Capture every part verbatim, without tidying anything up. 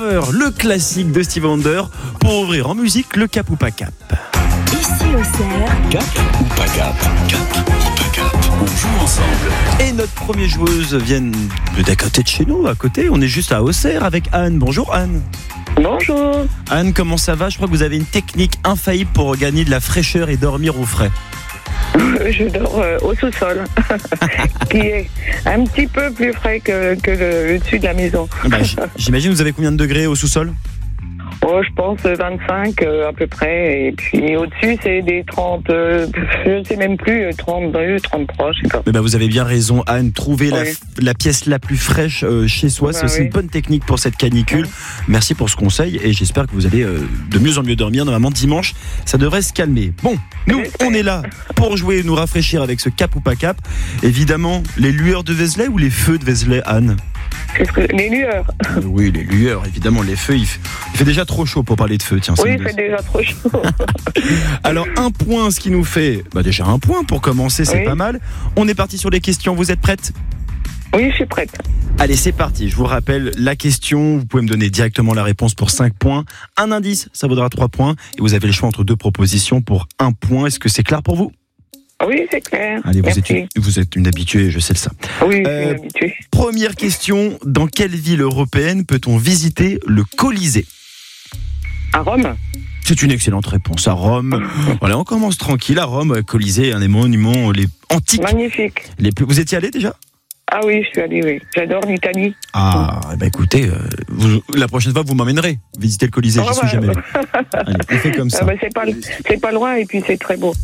Flasher, le classique de Stevie Wonder, pour ouvrir en musique le Cap ou pas Cap. Ici Auxerre. Cap ou pas Cap? Cap ou pas Cap? On joue ensemble. Et notre première joueuse vient d'à côté de chez nous, à côté. On est juste à Auxerre avec Anne. Bonjour Anne. Bonjour. Anne, comment ça va? Je crois que vous avez une technique infaillible pour gagner de la fraîcheur et dormir au frais. Je dors euh, au sous-sol, qui est un petit peu plus frais que, que le, le dessus de la maison. Bah, j'imagine, vous avez combien de degrés au sous-sol? Oh, je pense vingt-cinq euh, à peu près, et puis au-dessus c'est des trente, euh, je ne sais même plus, trente-deux, trente-trois, je sais pas. Mais bah, vous avez bien raison Anne, trouver oui. la, la pièce la plus fraîche euh, chez soi, bah, c'est aussi oui. une bonne technique pour cette canicule. Oui. Merci pour ce conseil et j'espère que vous allez euh, de mieux en mieux dormir. Normalement dimanche, ça devrait se calmer. Bon, nous on est là pour jouer et nous rafraîchir avec ce Cap ou pas Cap. Évidemment, les lueurs de Vézelay ou les feux de Vézelay, Anne? Qu'est-ce que... Les lueurs. euh, Oui, les lueurs, évidemment, les feux, il fait, il fait déjà trop chaud pour parler de feu. Tiens, oui, il fait déjà trop chaud. Alors, un point, ce qui nous fait bah, déjà un point pour commencer, c'est oui. pas mal. On est parti sur les questions, vous êtes prête? Oui, je suis prête. Allez, c'est parti. Je vous rappelle la question. Vous pouvez me donner directement la réponse pour cinq points. Un indice, ça vaudra trois points. Et vous avez le choix entre deux propositions pour un point. Est-ce que c'est clair pour vous? Oui, c'est clair. Allez, vous êtes, une, vous êtes une habituée, je sais ça. Oui, je suis une habituée. Première question. Dans quelle ville européenne peut-on visiter le Colisée? À Rome. C'est une excellente réponse. À Rome. Voilà, on commence tranquille. À Rome, Colisée, un des monuments les antiques. Magnifique. Les plus... Vous étiez allé déjà? Ah oui, je suis allée, oui. J'adore l'Italie. Ah, bah écoutez, euh, vous, la prochaine fois, vous m'emmènerez visiter le Colisée. Oh, J'y suis bah, jamais allé. Allez, on fait comme ça. Ah bah, c'est, pas, c'est pas loin et puis c'est très beau.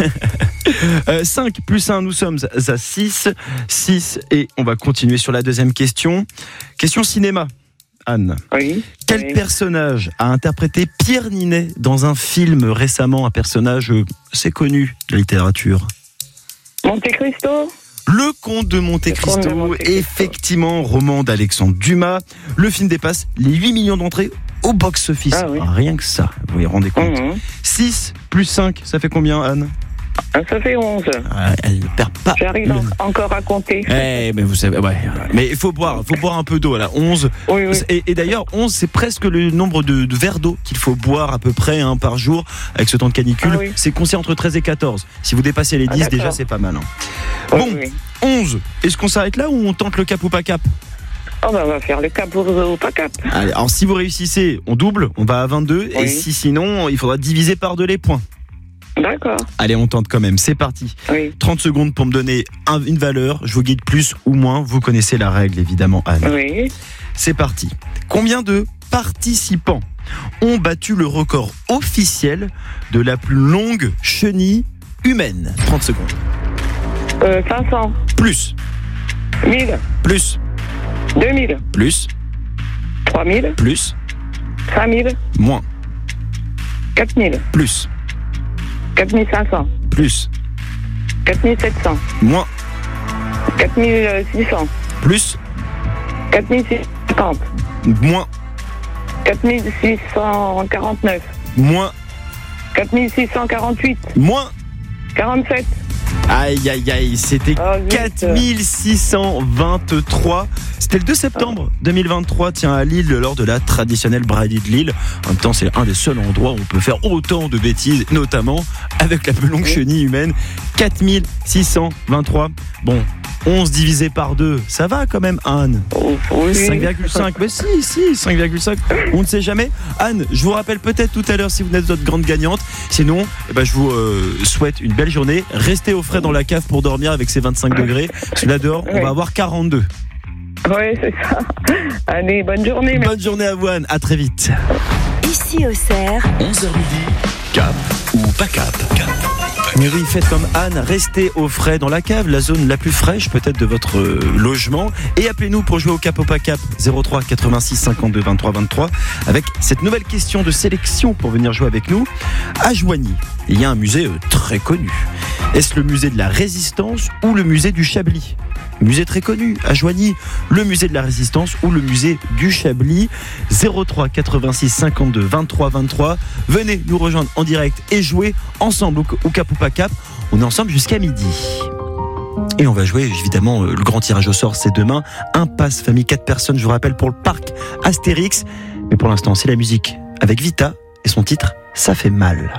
euh, cinq plus un, nous sommes à six. six et on va continuer sur la deuxième question. Question cinéma. Anne. Oui. Quel oui. personnage a interprété Pierre Ninet dans un film récemment, un personnage assez connu de la littérature? Monte Cristo. Le Comte de Monte Cristo, Monte Cristo, effectivement, roman d'Alexandre Dumas. Le film dépasse les huit millions d'entrées au box-office. Ah, oui. Rien que ça, vous vous rendez compte. Mmh. six plus cinq, ça fait combien, Anne? Ça fait onze. Ah, elle ne perd pas. J'arrive le... encore à compter. Eh, mais vous savez, ouais. Mais il faut boire, faut boire un peu d'eau, là. onze. Oui, oui. Et, et d'ailleurs, onze, c'est presque le nombre de, de verres d'eau qu'il faut boire à peu près hein, par jour avec ce temps de canicule. Ah, oui. C'est conseillé entre treize et quatorze. Si vous dépassez les dix, ah, déjà, c'est pas mal. Hein. Oui, bon, oui. onze. Est-ce qu'on s'arrête là ou on tente le Cap ou pas Cap? Oh bah on va faire le Cap ou pas Cap. Allez, alors si vous réussissez, on double, on va à vingt-deux. Oui. Et si sinon, il faudra diviser par deux les points. D'accord. Allez, on tente quand même, c'est parti. Oui. trente secondes pour me donner un, une valeur, je vous guide plus ou moins, vous connaissez la règle évidemment, Anne. Oui. C'est parti. Combien de participants ont battu le record officiel de la plus longue chenille humaine? trente secondes. Euh, cinq cents. Plus. mille. Plus. deux mille. Plus. trois mille. Plus. cinq mille. Moins. quatre mille. Plus. quatre mille cinq cents. Plus. quatre mille sept cents. Moins. quatre mille six cents. Plus. quatre mille six cent cinquante. Moins. quatre mille six cent quarante-neuf. Moins. quatre mille six cent quarante-huit. Moins. quarante-sept. Aïe aïe aïe, c'était oh, quatre mille six cent vingt-trois. C'était le deux septembre deux mille vingt-trois, tiens, à Lille, lors de la traditionnelle Brady de Lille. En même temps, c'est un des seuls endroits où on peut faire autant de bêtises, notamment avec la plus longue oui. chenille humaine. quatre mille six cent vingt-trois. Bon, onze divisé par deux, ça va quand même, Anne. Oui. cinq virgule cinq, mais si, si, cinq virgule cinq, on ne sait jamais. Anne, je vous rappelle peut-être tout à l'heure si vous êtes notre grande gagnante. Sinon, eh ben, je vous euh, souhaite une belle journée. Restez au frais dans la cave pour dormir avec ces vingt-cinq degrés. Parce que là dehors, on va avoir quarante-deux. Oui, c'est ça. Allez, bonne journée. Bonne journée à vous, Anne. À très vite. Ici Auxerre. onze heures midi. Cap ou pas Cap? Cap. Mais oui, faites comme Anne, restez au frais dans la cave, la zone la plus fraîche peut-être de votre euh, logement. Et appelez-nous pour jouer au Cap ou pas Cap, zéro trois quatre-vingt-six cinquante-deux vingt-trois vingt-trois, avec cette nouvelle question de sélection pour venir jouer avec nous. À Joigny, il y a un musée euh, très connu. Est-ce le musée de la Résistance ou le musée du Chablis? Musée très connu à Joigny, le musée de la Résistance ou le musée du Chablis. Zéro trois quatre-vingt-six cinquante-deux vingt-trois vingt-trois. Venez nous rejoindre en direct et jouer ensemble au Cap ou pas Cap. On est ensemble jusqu'à midi. Et on va jouer évidemment le grand tirage au sort, c'est demain. Un pass famille quatre personnes, je vous rappelle, pour le parc Astérix. Mais pour l'instant, c'est la musique avec Vita et son titre « Ça fait mal ».